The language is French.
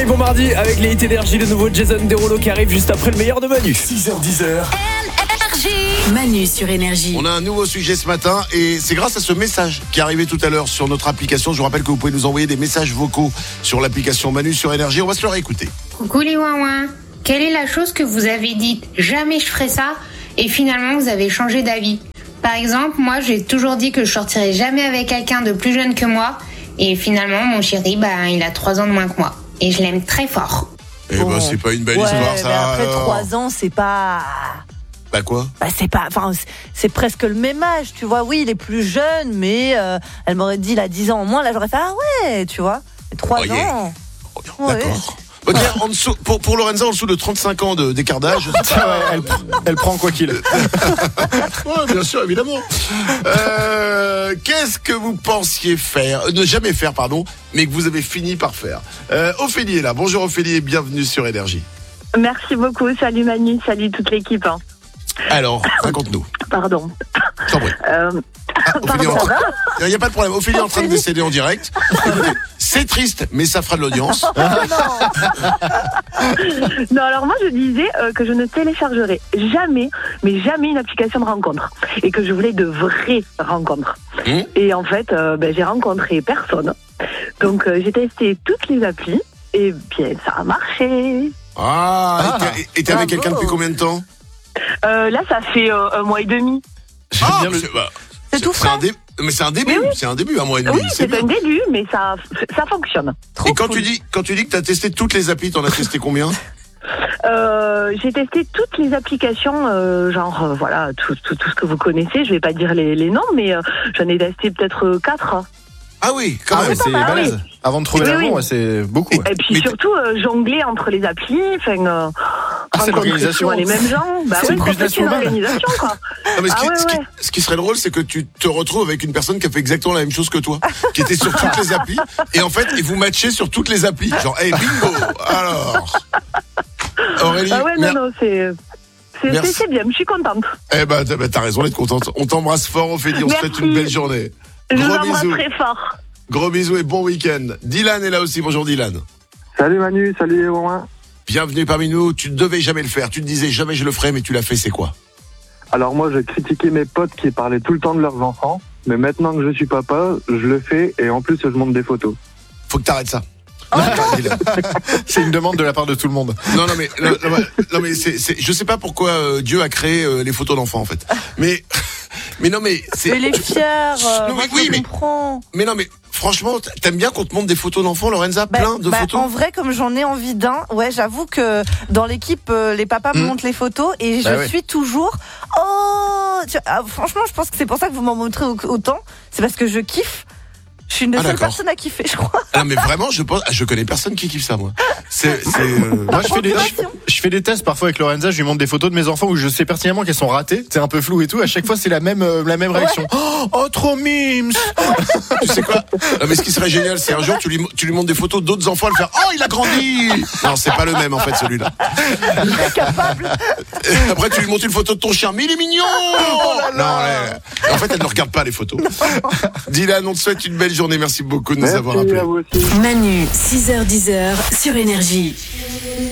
réveil, bon mardi avec les hits énergie, le nouveau Jason Derulo qui arrive juste après le meilleur de Manu. 6h10. Manu sur Énergie. On a un nouveau sujet ce matin et c'est grâce à ce message qui est arrivé tout à l'heure sur notre application. Je vous rappelle que vous pouvez nous envoyer des messages vocaux sur l'application Manu sur Énergie. On va se le réécouter. Coucou les ouin-ouin, quelle est la chose que vous avez dite jamais je ferai ça et finalement vous avez changé d'avis? Par exemple, moi j'ai toujours dit que je sortirais jamais avec quelqu'un de plus jeune que moi et finalement mon chéri, il a 3 ans de moins que moi et je l'aime très fort. Eh ben c'est pas une belle histoire ça. Mais après alors. 3 ans, c'est pas... Bah quoi? c'est pas, enfin, c'est presque le même âge, tu vois. Oui, il est plus jeune, mais elle m'aurait dit il a 10 ans en moins, là j'aurais fait ah ouais, tu vois. 3 Oh, yeah. ans. D'accord. Ouais. Bon, tiens, en dessous, pour Lorenza, en dessous de 35 ans d'écart d'âge. Elle prend quoi qu'il. Ouais, bien sûr, évidemment. Qu'est-ce que vous pensiez faire, ne jamais faire, pardon, mais que vous avez fini par faire? Ophélie est là. Bonjour Ophélie et bienvenue sur Énergie. Merci beaucoup, salut Manu, salut toute l'équipe. Alors, raconte-nous. Pardon. Sans bruit. Ophélie, il n'y a pas de problème. Ophélie est en train de décéder en direct. Écoutez, c'est triste, mais ça fera de l'audience. Non, alors moi je disais que je ne téléchargerais jamais, mais jamais une application de rencontre. Et que je voulais de vraies rencontres. Et en fait, j'ai rencontré personne. Donc j'ai testé toutes les applis et bien ça a marché. Et t'es avec quelqu'un depuis combien de temps? Là ça fait 1 mois et demi. C'est tout frais. Mais c'est un début, Oui. c'est un début, 1 mois et demi. Oui, c'est un début, mais ça fonctionne. Et quand tu dis que t'as testé toutes les applis, t'en as testé combien? J'ai testé toutes les applications, tout ce que vous connaissez. Je vais pas dire les noms, mais j'en ai testé peut-être 4. Ah oui, quand même. C'est mal, balèze. oui. Avant de trouver Oui, l'amour, oui. ouais, c'est beaucoup. Ouais. Et puis surtout jongler entre les applis, c'est rencontrer l'organisation. souvent les mêmes gens. C'est une c'est businesswoman. une organisation quoi. Non, mais Ouais. ce qui serait drôle, c'est que tu te retrouves avec une personne qui a fait exactement la même chose que toi, qui était sur toutes les applis, et en fait, et vous matchez sur toutes les applis. Genre, hey, bingo. Alors, Aurélie. Ah ouais, non, Merci. c'est bien, je suis contente. Eh ben, t'as raison d'être contente. On t'embrasse fort, Ophélie. On se souhaite Merci. une belle journée. Je vous Gros embrasse bisous. très fort. Gros bisous et bon week-end. Dylan est là aussi. Bonjour Dylan. Salut Manu, salut Romain. Bienvenue parmi nous. Tu ne devais jamais le faire. Tu te disais jamais je le ferai, mais tu l'as fait. C'est quoi? Alors moi, je critiquais mes potes qui parlaient tout le temps de leurs enfants, mais maintenant que je suis papa, je le fais et en plus, je monte des photos. Faut que t'arrêtes ça. Dylan. C'est une demande de la part de tout le monde. Non, mais c'est, je sais pas pourquoi Dieu a créé les photos d'enfants en fait. Mais non, mais c'est. Mais les fiers, Non, moi, mais oui, je comprends. Mais non, mais franchement, t'aimes bien qu'on te montre des photos d'enfants, Lorenza, plein de photos. En vrai, comme j'en ai envie d'un, ouais, j'avoue que dans l'équipe, les papas me montrent les photos et je suis toujours. Franchement, je pense que c'est pour ça que vous m'en montrez autant. C'est parce que je kiffe. Je suis une des seules d'accord. personnes à kiffer, je crois. Ah, mais vraiment, je connais personne qui kiffe ça, moi. Moi, je fais des tests parfois avec Lorenza. Je lui montre des photos de mes enfants où je sais pertinemment qu'elles sont ratées. C'est un peu flou et tout. À chaque fois, c'est la même réaction. Oh, trop mimes. Tu sais quoi? Non, mais ce qui serait génial, c'est un jour, tu lui montres des photos d'autres enfants, elle fait oh, il a grandi! Non, c'est pas le même, en fait, celui-là. Capable. Après, tu lui montres une photo de ton chien, mais il est mignon! En fait, elle ne regarde pas les photos. Dylan, on te souhaite une belle journée. Merci beaucoup de nous avoir Merci appelés. à vous aussi. Manu, 6h10 sur Énergie.